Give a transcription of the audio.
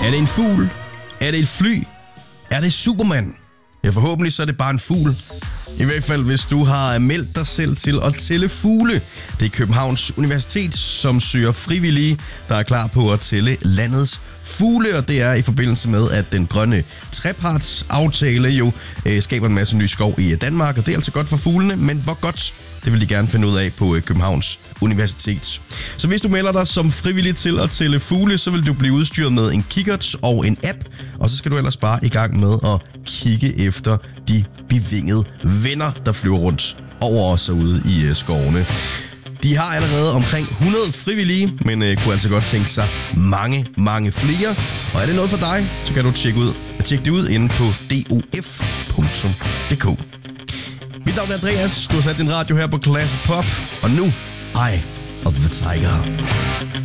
Er det en fugl? Er det et fly? Er det Superman? Ja, forhåbentlig så er det bare en fugl. I hvert fald, hvis du har meldt dig selv til at tælle fugle. Det er Københavns Universitet, som søger frivillige, der er klar på at tælle landets fugle. Og det er i forbindelse med, at den grønne trepartsaftale jo skaber en masse ny skov i Danmark. Og det er altså godt for fuglene, men hvor godt, det vil de gerne finde ud af på Københavns Universitet. Så hvis du melder dig som frivillig til at tælle fugle, så vil du blive udstyret med en kikkert og en app. Og så skal du ellers bare i gang med at kigge efter de bevingede venner, der flyver rundt over os ude i skovene. De har allerede omkring 100 frivillige, men kunne altså godt tænke sig mange flere. Og er det noget for dig, så kan du tjekke det ud inde på dof.dk. Mit navn er Andreas, du har sat din radio her på Classic Pop, og nu Eye of the Tiger.